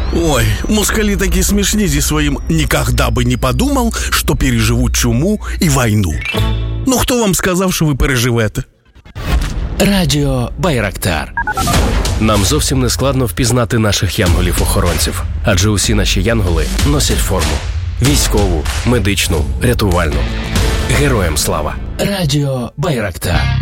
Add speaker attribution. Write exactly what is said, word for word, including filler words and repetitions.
Speaker 1: Ой, москалі такі смішні зі своїм «нікогда би не подумав, що переживу чуму і війну». Ну, хто вам сказав, що ви переживете?
Speaker 2: Радіо Байрактар. Нам зовсім не складно впізнати наших янголів-охоронців, адже усі наші янголи носять форму. Військову, медичну, рятувальну. Героям слава. Радіо Байрактар.